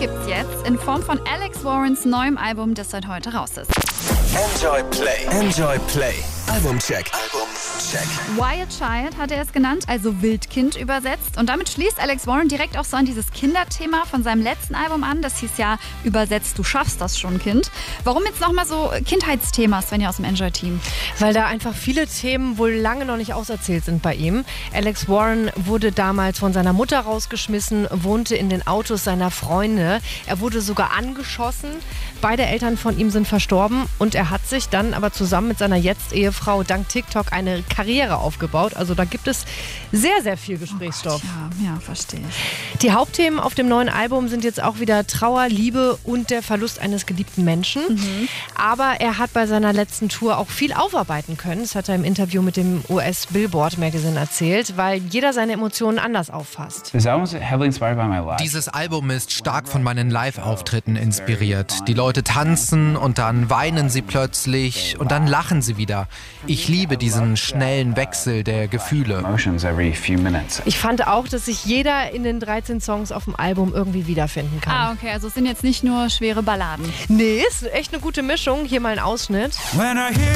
gibt's jetzt in Form von Alex Warrens neuem Album, das seit heute raus ist. Enjoy Play. Enjoy Play. Albumcheck. Wild Child hat er es genannt, also Wildkind übersetzt. Und damit schließt Alex Warren direkt auch so an dieses Kinderthema von seinem letzten Album an. Das hieß ja übersetzt, du schaffst das schon, Kind. Warum jetzt nochmal so Kindheitsthemas, wenn ihr aus dem Enjoy-Team? Weil da einfach viele Themen wohl lange noch nicht auserzählt sind bei ihm. Alex Warren wurde damals von seiner Mutter rausgeschmissen, wohnte in den Autos seiner Freunde. Er wurde sogar angeschossen. Beide Eltern von ihm sind verstorben und er hat sich dann aber zusammen mit seiner Jetzt-Ehefrau dank TikTok eine Karriere aufgebaut. Also da gibt es sehr, sehr viel Gesprächsstoff. Oh Gott, ja, verstehe ich. Die Hauptthemen auf dem neuen Album sind jetzt auch wieder Trauer, Liebe und der Verlust eines geliebten Menschen. Aber er hat bei seiner letzten Tour auch viel aufarbeiten können. Das hat er im Interview mit dem US Billboard Magazine erzählt, weil jeder seine Emotionen anders auffasst. Dieses Album ist stark von meinen Live-Auftritten inspiriert. Die Leute tanzen und dann weinen sie plötzlich und dann lachen sie wieder. Ich liebe diesen schnellen Wechsel der Gefühle. Ich fand auch, dass sich jeder in den 13 Songs auf dem Album irgendwie wiederfinden kann. Ah, okay, also es sind jetzt nicht nur schwere Balladen. Nee, ist echt eine gute Mischung. Hier mal ein Ausschnitt.